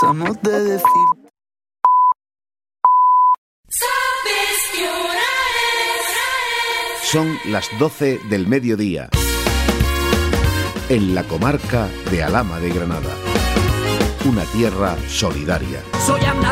pasamos de decir. Son las 12 del mediodía. En la comarca de Alhama de Granada. Una tierra solidaria. Soy andaluz.